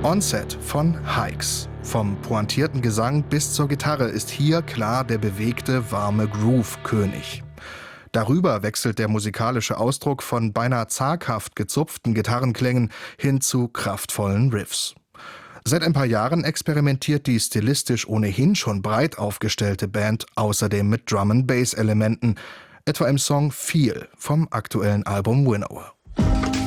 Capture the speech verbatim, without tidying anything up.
Onset von Hikes. Vom pointierten Gesang bis zur Gitarre ist hier klar der bewegte, warme Groove König. Darüber wechselt der musikalische Ausdruck von beinahe zaghaft gezupften Gitarrenklängen hin zu kraftvollen Riffs. Seit ein paar Jahren experimentiert die stilistisch ohnehin schon breit aufgestellte Band außerdem mit Drum-and-Bass-Elementen, etwa im Song Feel vom aktuellen Album Winnower.